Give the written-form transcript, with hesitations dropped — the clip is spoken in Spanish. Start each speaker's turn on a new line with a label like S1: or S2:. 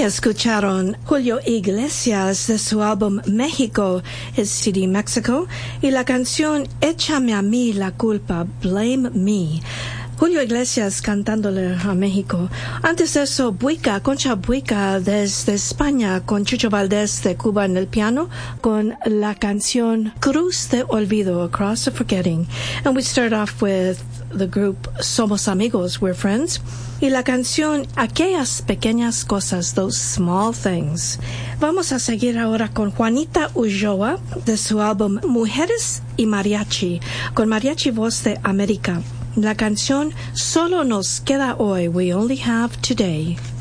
S1: Escucharon Julio Iglesias de su álbum México is CD Mexico y la canción Échame a mí la culpa, Blame Me. Julio Iglesias cantándole a México. Antes de eso, Concha Buica desde España, con Chucho Valdés de Cuba en el piano, con la canción Cruz de Olvido, Across the Forgetting. And we start off with the group Somos Amigos, We're Friends. Y la canción Aquellas Pequeñas Cosas, Those Small Things. Vamos a seguir ahora con Juanita Ulloa de su álbum Mujeres y Mariachi, con Mariachi Voz de América. La canción Solo nos queda hoy, We Only Have Today.